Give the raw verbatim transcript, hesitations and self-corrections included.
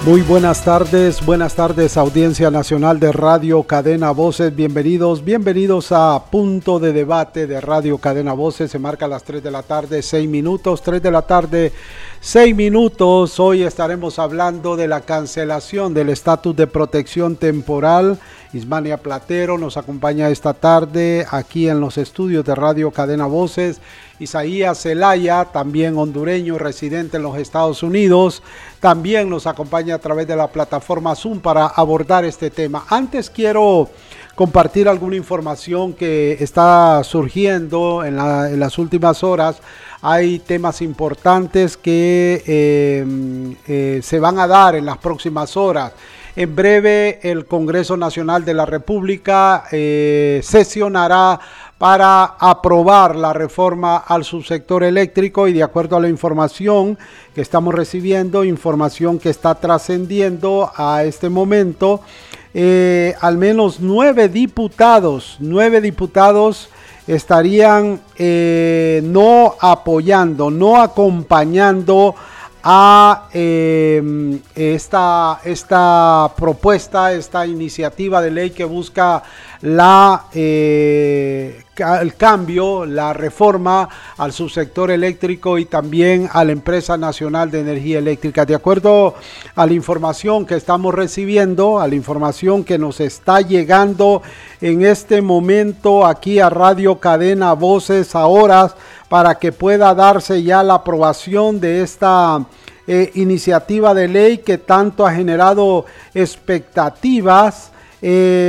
Muy buenas tardes, buenas tardes audiencia nacional de Radio Cadena Voces, bienvenidos, bienvenidos a Punto de Debate de Radio Cadena Voces, se marca a las tres de la tarde, seis minutos, tres de la tarde, seis minutos, hoy estaremos hablando de la cancelación del estatus de protección temporal. Ismania Platero nos acompaña esta tarde aquí en los estudios de Radio Cadena Voces. Isaías Zelaya, también hondureño, residente en los Estados Unidos, también nos acompaña a través de la plataforma Zoom para abordar este tema. Antes quiero compartir alguna información que está surgiendo en, la, en las últimas horas. Hay temas importantes que eh, eh, se van a dar en las próximas horas. En breve el Congreso Nacional de la República eh, sesionará para aprobar la reforma al subsector eléctrico y de acuerdo a la información que estamos recibiendo, información que está trascendiendo a este momento, eh, al menos nueve diputados, nueve diputados estarían eh, no apoyando, no acompañando a eh, esta, esta propuesta, esta iniciativa de ley que busca la, eh, el cambio, la reforma al subsector eléctrico y también a la Empresa Nacional de Energía Eléctrica. De acuerdo a la información que estamos recibiendo, a la información que nos está llegando en este momento aquí a Radio Cadena Voces a horas para que pueda darse ya la aprobación de esta eh, iniciativa de ley que tanto ha generado expectativas. Eh,